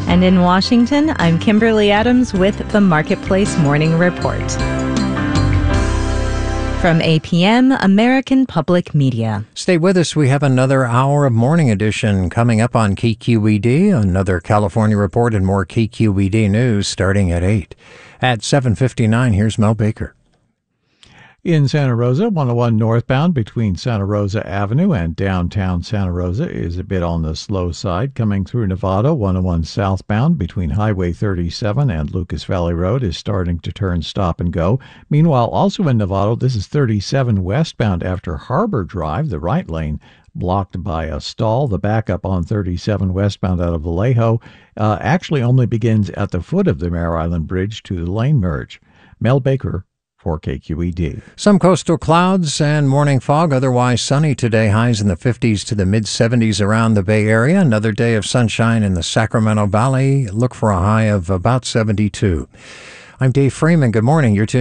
And in Washington, I'm Kimberly Adams with the Marketplace Morning Report. From APM, American Public Media. Stay with us. We have another hour of Morning Edition coming up on KQED, another California report and more KQED news starting at 8. At 7:59, here's Mel Baker. In Santa Rosa, 101 northbound between Santa Rosa Avenue and downtown Santa Rosa is a bit on the slow side. Coming through Novato, 101 southbound between Highway 37 and Lucas Valley Road is starting to turn stop and go. Meanwhile, also in Novato, this is 37 westbound after Harbor Drive, the right lane blocked by a stall. The backup on 37 westbound out of Vallejo actually only begins at the foot of the Mare Island Bridge to the lane merge. Mel Baker for KQED. Some coastal clouds and morning fog, otherwise sunny today. Highs in the 50s to the mid-70s around the Bay Area. Another day of sunshine in the Sacramento Valley. Look for a high of about 72. I'm Dave Freeman. Good morning. You're tuned